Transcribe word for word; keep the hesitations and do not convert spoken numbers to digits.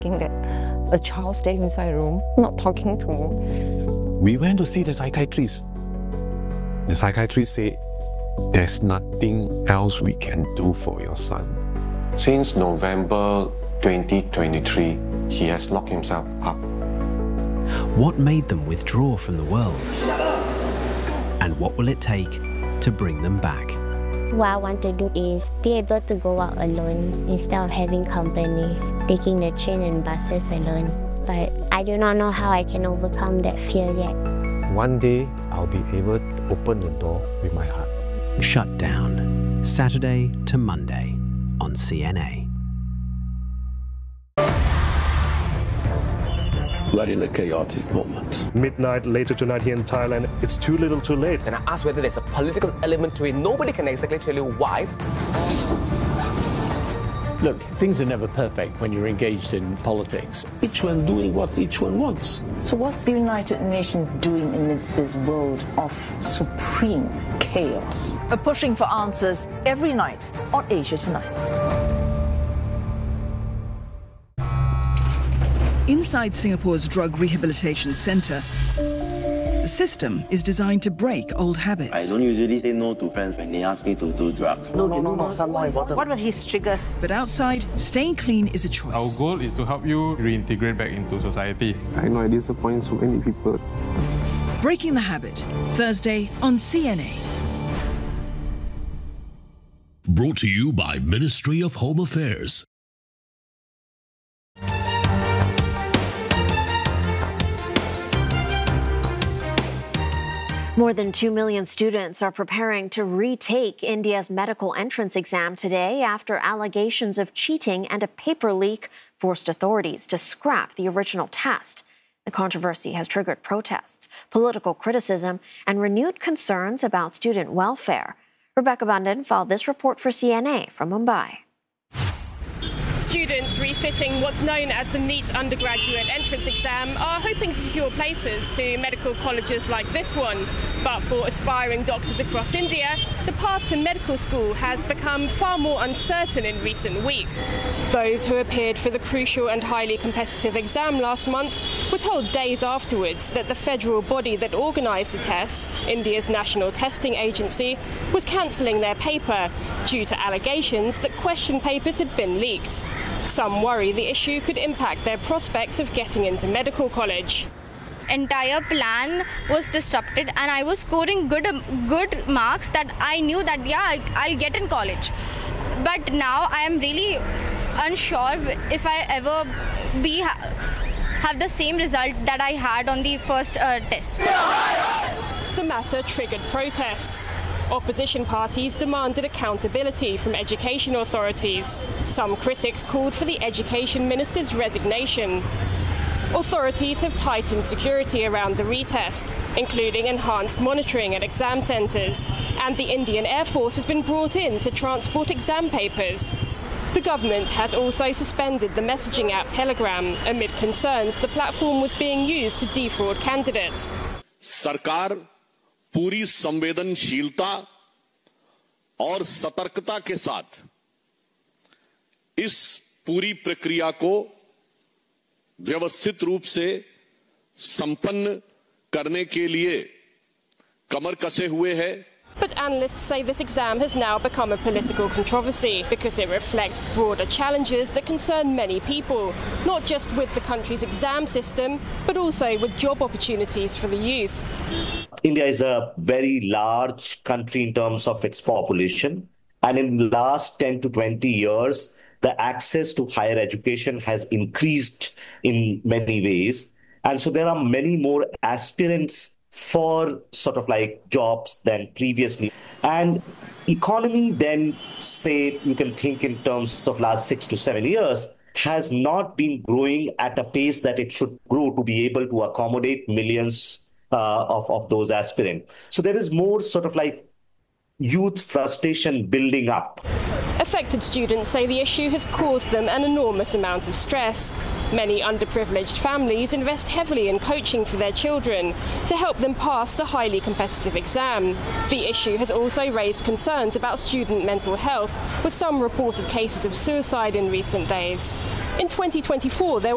that a child stays inside a room, not talking to him. We went to see the psychiatrist. The psychiatrist said, there's nothing else we can do for your son. Since November twenty twenty-three, he has locked himself up. What made them withdraw from the world? And what will it take to bring them back? What I want to do is be able to go out alone instead of having companies, taking the train and buses alone. But I do not know how I can overcome that fear yet. One day, I'll be able to open the door with my heart. Shut Down, Saturday to Monday on C N A. We're in a chaotic moment. Midnight later tonight here in Thailand, it's too little too late. And I asked whether there's a political element to it. Nobody can exactly tell you why. Look, things are never perfect when you're engaged in politics. Each one doing what each one wants. So what's the United Nations doing amidst this world of supreme chaos? We're pushing for answers every night on Asia Tonight. Inside Singapore's Drug Rehabilitation Centre, the system is designed to break old habits. I don't usually say no to friends when they ask me to do drugs. No, no, no, no, some more important. What were his triggers? But outside, staying clean is a choice. Our goal is to help you reintegrate back into society. I know I disappoint so many people. Breaking the Habit, Thursday on C N A. Brought to you by Ministry of Home Affairs. More than two million students are preparing to retake India's medical entrance exam today after allegations of cheating and a paper leak forced authorities to scrap the original test. The controversy has triggered protests, political criticism, and renewed concerns about student welfare. Rebecca Bundan followed this report for C N A from Mumbai. Students resitting what's known as the NEET undergraduate entrance exam are hoping to secure places to medical colleges like this one. But for aspiring doctors across India, the path to medical school has become far more uncertain in recent weeks. Those who appeared for the crucial and highly competitive exam last month were told days afterwards that the federal body that organised the test, India's National Testing Agency, was cancelling their paper due to allegations that question papers had been leaked. Some worry the issue could impact their prospects of getting into medical college. Entire plan was disrupted and I was scoring good good marks that I knew that, yeah, I'll get in college. But now I am really unsure if I ever be have the same result that I had on the first uh, test. The matter triggered protests. Opposition parties demanded accountability from education authorities. Some critics called for the education minister's resignation. Authorities have tightened security around the retest, including enhanced monitoring at exam centres, and the Indian Air Force has been brought in to transport exam papers. The government has also suspended the messaging app Telegram amid concerns the platform was being used to defraud candidates. Sarkar पूरी संवेदनशीलता और सतर्कता के साथ इस पूरी प्रक्रिया को व्यवस्थित रूप से संपन्न करने के लिए कमर कसे हुए है. But analysts say this exam has now become a political controversy because it reflects broader challenges that concern many people, not just with the country's exam system, but also with job opportunities for the youth. India is a very large country in terms of its population, and in the last ten to twenty years, the access to higher education has increased in many ways. And so there are many more aspirants for sort of like jobs than previously. And economy then, say, you can think in terms of last six to seven years, has not been growing at a pace that it should grow to be able to accommodate millions uh, of, of those aspirants. So there is more sort of like youth frustration building up. Affected students say the issue has caused them an enormous amount of stress. Many underprivileged families invest heavily in coaching for their children to help them pass the highly competitive exam. The issue has also raised concerns about student mental health, with some reported cases of suicide in recent days. In twenty twenty-four, there